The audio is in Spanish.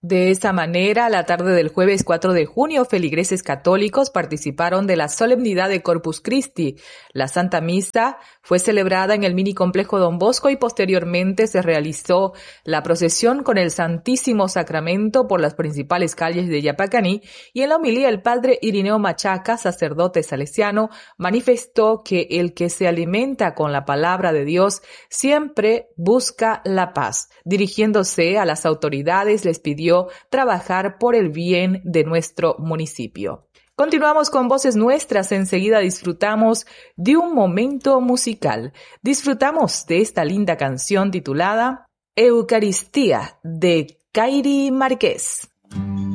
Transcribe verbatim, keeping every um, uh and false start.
De esa manera, la tarde del jueves cuatro de junio, feligreses católicos participaron de la solemnidad de Corpus Christi. La Santa Misa fue celebrada en el mini complejo Don Bosco y posteriormente se realizó la procesión con el Santísimo Sacramento por las principales calles de Yapacaní, y en la homilía el padre Irineo Machaca, sacerdote salesiano, manifestó que el que se alimenta con la palabra de Dios siempre busca la paz. Dirigiéndose a las autoridades, les pidió trabajar por el bien de nuestro municipio. Continuamos con Voces Nuestras. Enseguida disfrutamos de un momento musical. Disfrutamos de esta linda canción titulada Eucaristía de Kairi Márquez.